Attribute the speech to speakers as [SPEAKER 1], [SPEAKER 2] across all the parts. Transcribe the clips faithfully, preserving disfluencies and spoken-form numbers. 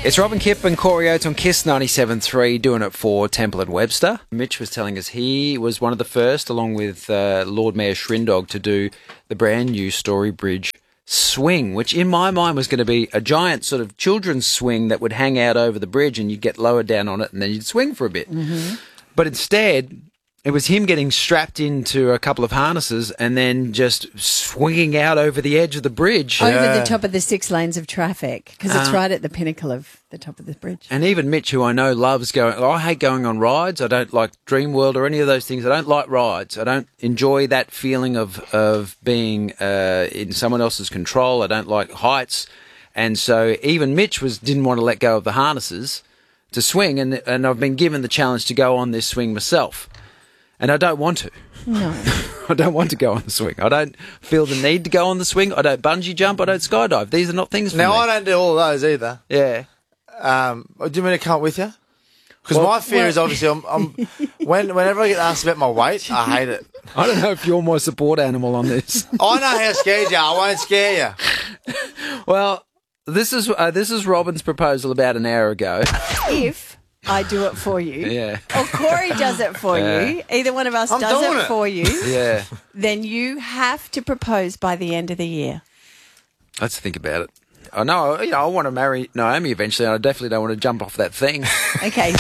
[SPEAKER 1] It's Robin Kipp and Corey Oates on Kiss ninety-seven point three doing it for Temple and Webster. Mitch was telling us he was one of the first, along with uh, Lord Mayor Shrindog, to do the brand new Story Bridge swing, which in my mind was going to be a giant sort of children's swing that would hang out over the bridge and you'd get lowered down on it and then you'd swing for a bit. Mm-hmm. But instead, it was him getting strapped into a couple of harnesses and then just swinging out over the edge of the bridge.
[SPEAKER 2] Over
[SPEAKER 1] yeah.
[SPEAKER 2] the top of the six lanes of traffic, because it's uh, right at the pinnacle of the top of the bridge.
[SPEAKER 1] And even Mitch, who I know loves going, oh, I hate going on rides. I don't like Dreamworld or any of those things. I don't like rides. I don't enjoy that feeling of, of being uh, in someone else's control. I don't like heights. And so even Mitch was didn't want to let go of the harnesses to swing. And, and I've been given the challenge to go on this swing myself. And I don't want to.
[SPEAKER 2] No.
[SPEAKER 1] I don't want to go on the swing. I don't feel the need to go on the swing. I don't bungee jump. I don't skydive. These are not things for
[SPEAKER 3] now,
[SPEAKER 1] me.
[SPEAKER 3] Now, I don't do all of those either.
[SPEAKER 1] Yeah.
[SPEAKER 3] Um, do you mean to come up with you? Because
[SPEAKER 1] well,
[SPEAKER 3] my fear well, is obviously, I'm, I'm when, whenever I get asked about my weight, I hate it.
[SPEAKER 1] I don't know if you're my support animal on this.
[SPEAKER 3] I know how scared you are. I won't scare you.
[SPEAKER 1] Well, this is uh, this is Robin's proposal about an hour ago.
[SPEAKER 2] If I do it for you,
[SPEAKER 1] yeah,
[SPEAKER 2] or Corey does it for
[SPEAKER 1] yeah.
[SPEAKER 2] you, either one of us
[SPEAKER 3] I'm
[SPEAKER 2] does it,
[SPEAKER 3] it
[SPEAKER 2] for you,
[SPEAKER 1] yeah,
[SPEAKER 2] then you have to propose by the end of the year.
[SPEAKER 1] Let's think about it. I know, you know, I want to marry Naomi eventually, and I definitely don't want to jump off that thing.
[SPEAKER 2] Okay.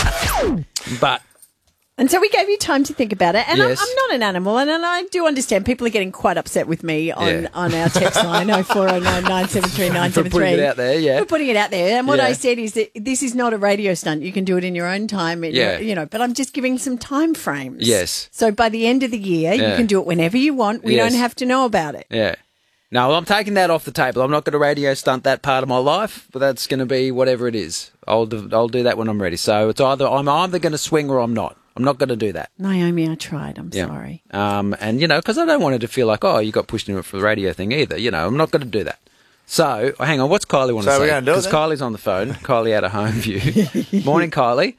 [SPEAKER 1] But...
[SPEAKER 2] And so we gave you time to think about it. And
[SPEAKER 1] yes.
[SPEAKER 2] I'm, I'm not an animal, and, and I do understand people are getting quite upset with me on,
[SPEAKER 1] yeah.
[SPEAKER 2] on our text line, oh four oh nine, nine seven three, nine seven three.
[SPEAKER 1] For putting it out there, yeah.
[SPEAKER 2] For putting it out there. And what
[SPEAKER 1] yeah.
[SPEAKER 2] I said is that this is not a radio stunt. You can do it in your own time.
[SPEAKER 1] Yeah.
[SPEAKER 2] You know, but I'm just giving some time frames.
[SPEAKER 1] Yes.
[SPEAKER 2] So by the end of the year,
[SPEAKER 1] yeah.
[SPEAKER 2] you can do it whenever you want. We
[SPEAKER 1] yes.
[SPEAKER 2] don't have to know about it.
[SPEAKER 1] Yeah. No, I'm taking that off the table. I'm not going to radio stunt that part of my life, but that's going to be whatever it is. I'll do, I'll do that when I'm ready. So it's either I'm either going to swing or I'm not. I'm not going to do that.
[SPEAKER 2] Naomi, I tried. I'm
[SPEAKER 1] yeah.
[SPEAKER 2] sorry.
[SPEAKER 1] Um, and, you know, because I don't want it to feel like, oh, you got pushed into it for the radio thing either. You know, I'm not going to do that. So, hang on, what's Kylie want
[SPEAKER 3] so
[SPEAKER 1] to say?
[SPEAKER 3] So we're going to do it
[SPEAKER 1] Because Kylie's on the phone. Kylie out of home view. Morning, Kylie.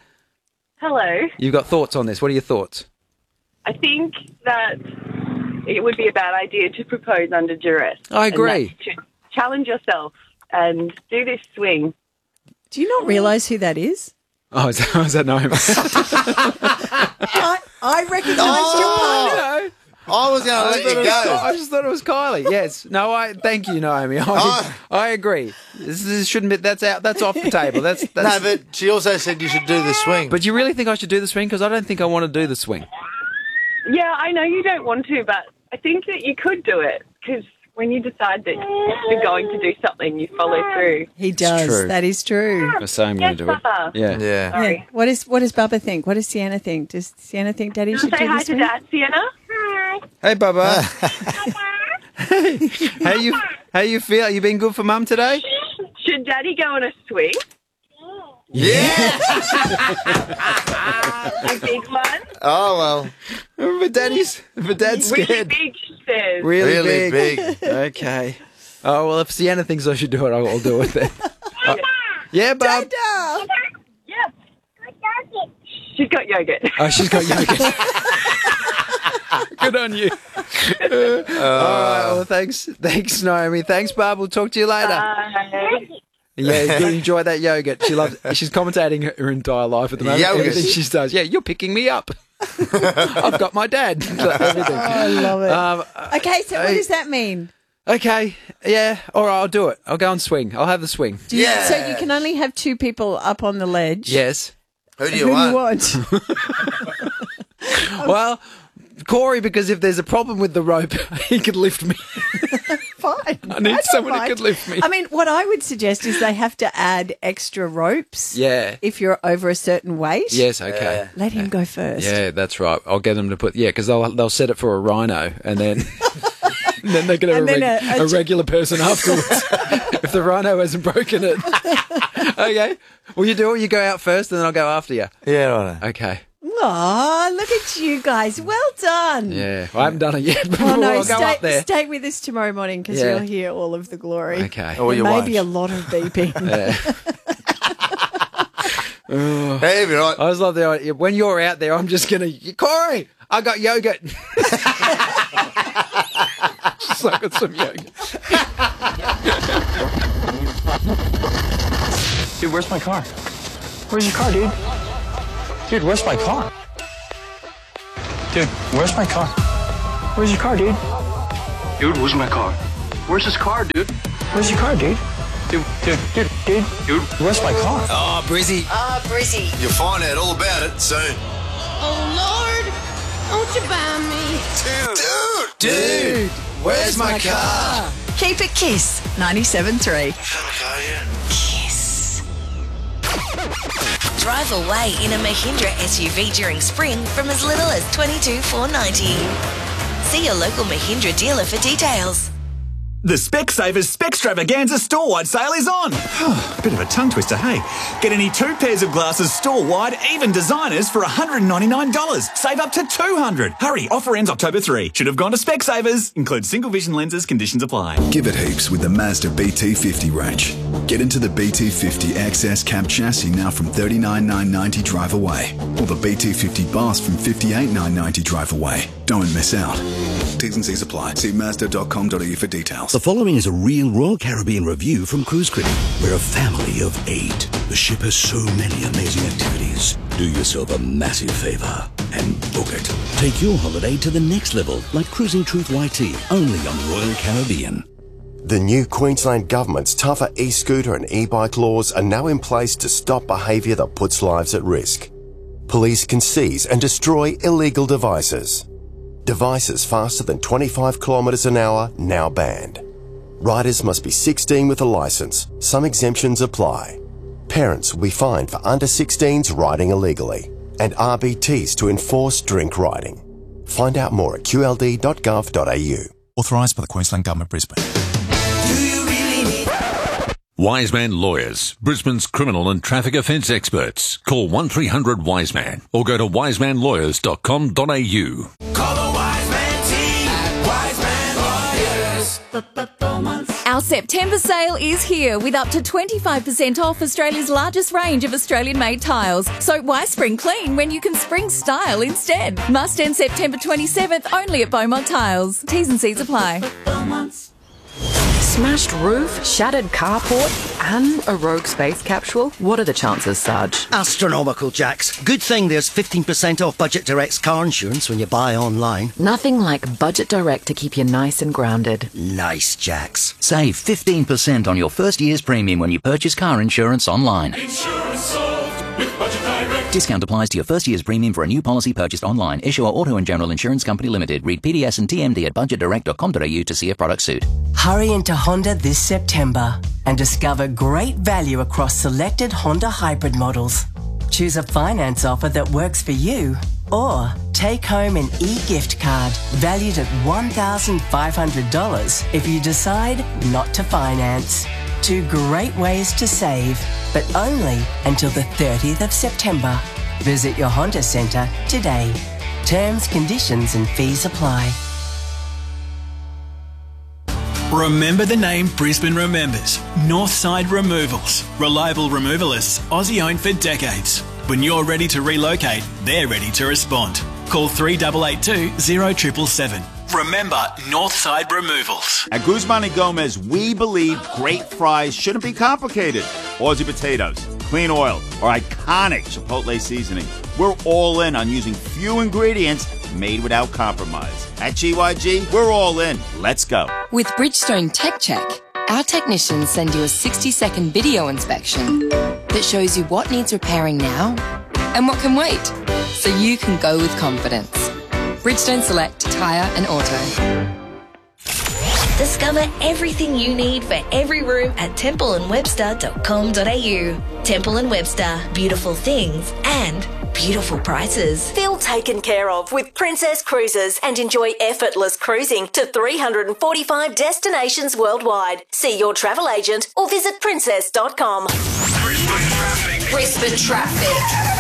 [SPEAKER 4] Hello.
[SPEAKER 1] You've got thoughts on this. What are your thoughts?
[SPEAKER 4] I think that it would be a bad idea to propose under duress.
[SPEAKER 1] I agree.
[SPEAKER 4] And to challenge yourself and do this swing.
[SPEAKER 2] Do you not realise who that is?
[SPEAKER 1] Oh, is that, is that Naomi?
[SPEAKER 2] I, I recognised
[SPEAKER 3] oh,
[SPEAKER 2] your partner.
[SPEAKER 3] I was going to let you go.
[SPEAKER 1] I just thought it was Kylie. Yes. No, I thank you, Naomi. I,
[SPEAKER 3] oh.
[SPEAKER 1] I agree. This, this shouldn't be. That's out. That's off the table. That's, that's
[SPEAKER 3] no, but she also said you should do the swing.
[SPEAKER 1] But you really think I should do the swing? Because I don't think I want to do the swing.
[SPEAKER 4] Yeah, I know you don't want to, but I think that you could do it because when you decide that you're going to do something, you follow through.
[SPEAKER 2] He does.
[SPEAKER 1] True.
[SPEAKER 2] That is true.
[SPEAKER 1] The same
[SPEAKER 4] yes,
[SPEAKER 1] way to do it.
[SPEAKER 4] Papa.
[SPEAKER 1] Yeah.
[SPEAKER 3] Yeah.
[SPEAKER 4] Sorry.
[SPEAKER 2] yeah. What is what does Bubba think? What does Sienna think? Does Sienna think Daddy should
[SPEAKER 4] say
[SPEAKER 2] do
[SPEAKER 4] hi
[SPEAKER 2] this
[SPEAKER 4] to
[SPEAKER 2] one?
[SPEAKER 4] Dad, Sienna.
[SPEAKER 1] Hey, Bubba. Hey, how you how you feel? You been good for Mum today?
[SPEAKER 4] Should Daddy go on a swing?
[SPEAKER 3] Yeah.
[SPEAKER 4] A big one?
[SPEAKER 3] Oh, well.
[SPEAKER 1] For Daddy's, for Dad's
[SPEAKER 4] Really
[SPEAKER 1] scared.
[SPEAKER 4] big, she says.
[SPEAKER 1] Really,
[SPEAKER 3] Really
[SPEAKER 1] big.
[SPEAKER 3] big.
[SPEAKER 1] Okay. Oh, well, if Sienna thinks I should do it, I'll, I'll do it then. Uh, yeah, Bub.
[SPEAKER 2] Dada!
[SPEAKER 4] Yep. She's got yogurt.
[SPEAKER 1] Oh, she's got yogurt. Good on you. Uh, all right. Well, thanks, thanks, Naomi. Thanks, Barb. We'll talk to you later.
[SPEAKER 4] Bye.
[SPEAKER 1] Yeah, good. Enjoy that yogurt. She loves. She's commentating her, her entire life at the moment.
[SPEAKER 3] Yogurt.
[SPEAKER 1] Everything she does. Yeah, you're picking me up. I've got my dad. Everything.
[SPEAKER 2] Oh, I love it.
[SPEAKER 1] Um,
[SPEAKER 2] okay, so what
[SPEAKER 1] I-
[SPEAKER 2] does that mean?
[SPEAKER 1] okay. Yeah. All right. I'll do it. I'll go and swing. I'll have the swing.
[SPEAKER 2] Do you,
[SPEAKER 3] Yeah.
[SPEAKER 2] So you can only have two people up on the ledge.
[SPEAKER 1] Yes.
[SPEAKER 3] Who do you
[SPEAKER 2] Who
[SPEAKER 3] want?
[SPEAKER 2] do you want?
[SPEAKER 1] Well, Corey, because if there's a problem with the rope, he could lift me.
[SPEAKER 2] Fine.
[SPEAKER 1] I need
[SPEAKER 2] don't
[SPEAKER 1] someone who
[SPEAKER 2] mind.
[SPEAKER 1] could lift me.
[SPEAKER 2] I mean, what I would suggest is they have to add extra ropes.
[SPEAKER 1] Yeah.
[SPEAKER 2] If you're over a certain weight.
[SPEAKER 1] Yes. Okay.
[SPEAKER 3] Yeah.
[SPEAKER 2] Let him go first.
[SPEAKER 1] Yeah, that's right. I'll get them to put yeah, because they'll they'll set it for a rhino, and then and then they can have
[SPEAKER 2] And
[SPEAKER 1] a,
[SPEAKER 2] then
[SPEAKER 1] reg-
[SPEAKER 2] a-
[SPEAKER 1] a,
[SPEAKER 2] a-
[SPEAKER 1] regular person afterwards if the rhino hasn't broken it. Okay. Well, you do it. You go out first, and then I'll go after you.
[SPEAKER 3] Yeah, right.
[SPEAKER 1] Okay.
[SPEAKER 2] Aw, look at you guys. Well done.
[SPEAKER 1] Yeah, well, I haven't done it yet, but
[SPEAKER 2] Oh, no,
[SPEAKER 1] I'll go
[SPEAKER 2] stay,
[SPEAKER 1] up there.
[SPEAKER 2] stay with us tomorrow morning because
[SPEAKER 1] Yeah.
[SPEAKER 2] you'll hear all of the glory.
[SPEAKER 1] Okay.
[SPEAKER 3] Or you
[SPEAKER 2] Maybe
[SPEAKER 3] won't.
[SPEAKER 2] a lot of beeping.
[SPEAKER 1] Yeah.
[SPEAKER 3] Hey, you're right.
[SPEAKER 1] I always love the idea. When you're out there, I'm just going to, Corey, I got yogurt. Suck at some yogurt.
[SPEAKER 5] Dude, where's my car? Where's your car, dude? Dude, where's my car? Dude, where's my car? Where's your car, dude? Dude, where's my car? Where's his car, dude? Where's your car, dude? Dude, dude, dude, dude, dude, where's my car?
[SPEAKER 1] Oh, Brizzy.
[SPEAKER 6] Oh, Brizzy.
[SPEAKER 7] You'll find out all about it soon.
[SPEAKER 6] Oh, Lord, won't you buy me?
[SPEAKER 7] Dude, dude, dude, where's my car?
[SPEAKER 8] Keep it Kiss ninety-seven point three.
[SPEAKER 6] Kiss. Drive away in a Mahindra S U V during spring from as little as twenty-two thousand four hundred ninety dollars. See your local Mahindra dealer for details.
[SPEAKER 9] The Specsavers Spextravaganza store-wide sale is on. Bit of a tongue twister, hey? Get any two pairs of glasses store-wide, even designers, for one hundred ninety-nine dollars. Save up to two hundred dollars. Hurry, offer ends October third. Should have gone to Specsavers. Includes single vision lenses, conditions apply.
[SPEAKER 10] Give it heaps with the Mazda B T fifty range. Get into the B T fifty X S cab chassis now from thirty-nine thousand nine hundred ninety dollars drive away. Or the B T fifty Bass from fifty-eight thousand nine hundred ninety dollars drive away. Don't miss out. T's and C's apply. See mazda dot com dot a u for details.
[SPEAKER 11] The following is a real Royal Caribbean review from Cruise Critic. We're a family of eight. The ship has so many amazing activities. Do yourself a massive favour and book it. Take your holiday to the next level, like Cruising Truth Y T, only on Royal Caribbean.
[SPEAKER 12] The new Queensland Government's tougher e-scooter and e-bike laws are now in place to stop behaviour that puts lives at risk. Police can seize and destroy illegal devices. Devices faster than twenty-five kilometres an hour now banned. Riders must be sixteen with a licence. Some exemptions apply. Parents will be fined for under sixteens riding illegally, and R B Ts to enforce drink riding. Find out more at q l d dot gov dot a u.
[SPEAKER 13] Authorised by the Queensland Government, Brisbane.
[SPEAKER 14] Wiseman Lawyers, Brisbane's criminal and traffic offence experts. Call one three hundred Wiseman or go to wiseman lawyers dot com dot a u.
[SPEAKER 15] Call the Wiseman team at Wiseman Lawyers.
[SPEAKER 16] Our September sale is here with up to twenty-five percent off Australia's largest range of Australian-made tiles. So why spring clean when you can spring style instead? Must end September twenty-seventh only at Beaumont Tiles. T's and C's apply.
[SPEAKER 17] Smashed roof, shattered carport, and a rogue space capsule? What are the chances, Sarge?
[SPEAKER 18] Astronomical, Jax. Good thing there's fifteen percent off Budget Direct's car insurance when you buy online.
[SPEAKER 17] Nothing like Budget Direct to keep you nice and grounded.
[SPEAKER 18] Nice, Jax.
[SPEAKER 19] Save fifteen percent on your first year's premium when you purchase car insurance online.
[SPEAKER 15] Insurance solved with Budget Direct.
[SPEAKER 19] Discount applies to your first year's premium for a new policy purchased online. Issuer Auto and General Insurance Company Limited. Read P D S and T M D at budget direct dot com dot a u to see a product suit.
[SPEAKER 20] Hurry into Honda this September and discover great value across selected Honda hybrid models. Choose a finance offer that works for you, or take home an e-gift card valued at one thousand five hundred dollars if you decide not to finance. Two great ways to save, but only until the thirtieth of September. Visit your Honda Centre today. Terms, conditions and fees apply.
[SPEAKER 21] Remember the name Brisbane remembers. Northside Removals. Reliable removalists, Aussie owned for decades. When you're ready to relocate, they're ready to respond. Call three eight eight two, zero seven seven seven. Remember Northside Removals.
[SPEAKER 22] At Guzman and Gomez, we believe great fries shouldn't be complicated. Aussie potatoes, clean oil, or iconic Chipotle seasoning. We're all in on using few ingredients made without compromise. At G Y G, we're all in. Let's go.
[SPEAKER 23] With Bridgestone Tech Check, our technicians send you a sixty second video inspection that shows you what needs repairing now and what can wait, so you can go with confidence. Bridgestone Select Tyre and Auto.
[SPEAKER 6] Discover everything you need for every room at temple and webster dot com dot a u. Temple and Webster, beautiful things and beautiful prices.
[SPEAKER 24] Feel taken care of with Princess Cruises and enjoy effortless cruising to three hundred forty-five destinations worldwide. See your travel agent or visit princess dot com.
[SPEAKER 15] Brisbane traffic.
[SPEAKER 24] Brisbane traffic.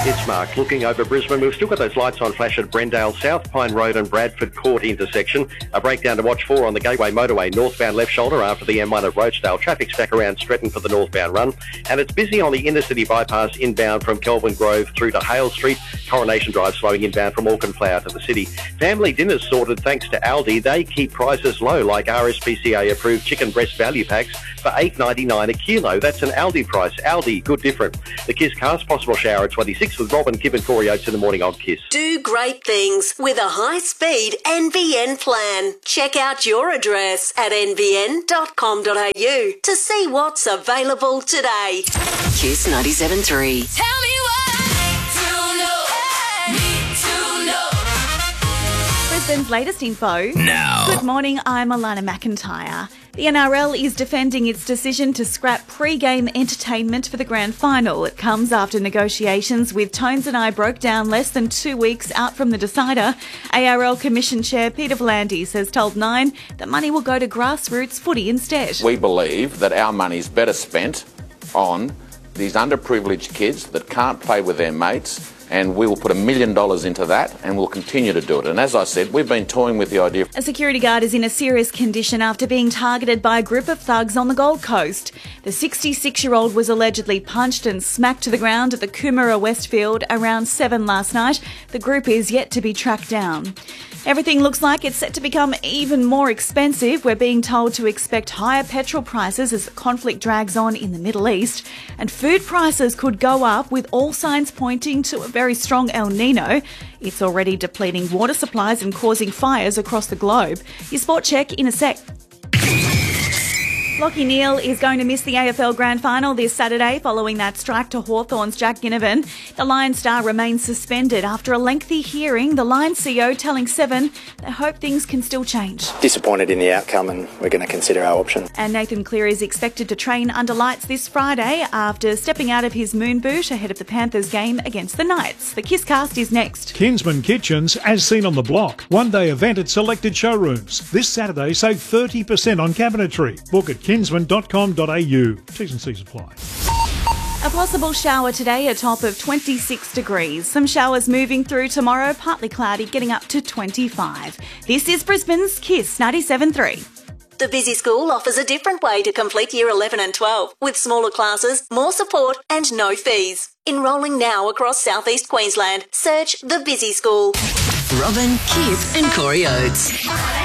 [SPEAKER 2] It's Mark looking over Brisbane. We've still got those lights on flash at Brendale, South Pine Road and Bradford Court intersection. A breakdown to watch for on the Gateway Motorway, northbound left shoulder after the M one at Rochedale. Traffic stack around Stretton for the northbound run. And it's busy on the inner city bypass inbound from Kelvin Grove through to Hale Street. Coronation Drive slowing inbound from Auchenflower to the city. Family dinners sorted thanks to Aldi. They keep prices low, like R S P C A approved chicken breast value packs for eight ninety-nine a kilo. That's an Aldi price. Aldi, good different. The Kiss Cast possible shower at twenty-six with Robin, Kip and Corey Oates in the morning on Kiss.
[SPEAKER 24] Do great things with a high-speed N V N plan. Check out your address at n v n dot com dot a u to see what's available today. Kiss ninety-seven point three.
[SPEAKER 15] Tell me what to know. Need to know.
[SPEAKER 3] Brisbane's latest info.
[SPEAKER 15] Now.
[SPEAKER 3] Good morning, I'm Alana McIntyre. The N R L is defending its decision to scrap pre-game entertainment for the grand final. It comes after negotiations with Tones and I broke down less than two weeks out from the decider. A R L Commission Chair Peter V'landys has told Nine that money will go to grassroots footy instead.
[SPEAKER 4] We believe that our money is better spent on these underprivileged kids that can't play with their mates, and we will put a million dollars into that and we'll continue to do it. And as I said, we've been toying with the idea.
[SPEAKER 3] A security guard is in a serious condition after being targeted by a group of thugs on the Gold Coast. The sixty-six-year-old was allegedly punched and smacked to the ground at the Coomera Westfield around seven last night. The group is yet to be tracked down. Everything looks like it's set to become even more expensive. We're being told to expect higher petrol prices as the conflict drags on in the Middle East. And food prices could go up, with all signs pointing to a very strong El Nino. It's already depleting water supplies and causing fires across the globe. Your sport check in a sec. Lachie Neale is going to miss the A F L Grand Final this Saturday following that strike to Hawthorn's Jack Ginnivan. The Lions star remains suspended after a lengthy hearing, the Lions C E O telling Seven they hope things can still change.
[SPEAKER 5] Disappointed in the outcome, and we're going to consider our options.
[SPEAKER 3] And Nathan Cleary is expected to train under lights this Friday after stepping out of his moon boot ahead of the Panthers game against the Knights. The Kiss Cast is next.
[SPEAKER 25] Kinsman Kitchens, as seen on the block. One-day event at selected showrooms. This Saturday, save thirty percent on cabinetry. Book at kinsman dot com dot a u. T's and C's apply.
[SPEAKER 3] A possible shower today, a top of twenty-six degrees. Some showers moving through tomorrow, partly cloudy, getting up to twenty-five. This is Brisbane's Kiss ninety-seven point three.
[SPEAKER 24] The Busy School offers a different way to complete Year eleven and twelve, with smaller classes, more support and no fees. Enrolling now across southeast Queensland. Search The Busy School.
[SPEAKER 8] Robin, Kip and Corey Oates.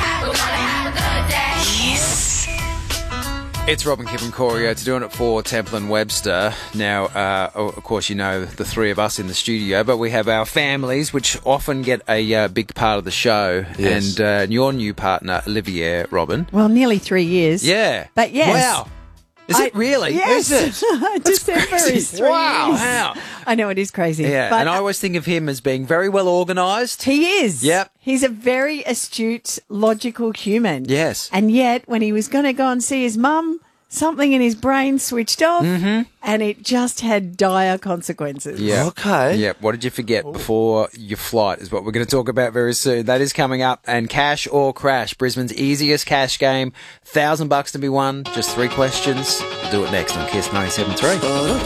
[SPEAKER 1] It's Robin, Kip and Corey Oates doing it for Temple and Webster. Now, uh, of course, you know the three of us in the studio, but we have our families, which often get a uh, big part of the show.
[SPEAKER 26] Yes.
[SPEAKER 1] And uh, your new partner, Olivier, Robin.
[SPEAKER 26] Well, nearly three years.
[SPEAKER 1] Yeah.
[SPEAKER 26] But yes.
[SPEAKER 1] Wow. Is
[SPEAKER 26] I,
[SPEAKER 1] it really?
[SPEAKER 26] Yes.
[SPEAKER 1] Is it?
[SPEAKER 26] December is three
[SPEAKER 1] Wow.
[SPEAKER 26] years.
[SPEAKER 1] Wow.
[SPEAKER 26] I know, it is crazy.
[SPEAKER 1] Yeah,
[SPEAKER 26] but
[SPEAKER 1] and I always think of him as being very well organised.
[SPEAKER 26] He is.
[SPEAKER 1] Yep.
[SPEAKER 26] He's a very astute, logical human.
[SPEAKER 1] Yes.
[SPEAKER 26] And yet, when he was going to go and see his mum, something in his brain switched off,
[SPEAKER 1] mm-hmm.
[SPEAKER 26] and it just had dire consequences.
[SPEAKER 1] Yeah.
[SPEAKER 26] Okay.
[SPEAKER 1] Yeah. What did you forget before your flight is what we're going to talk about very soon. That is coming up. And Cash or Crash, Brisbane's easiest cash game. Thousand bucks to be won. Just three questions. We'll do it next on Kiss ninety-seven point three.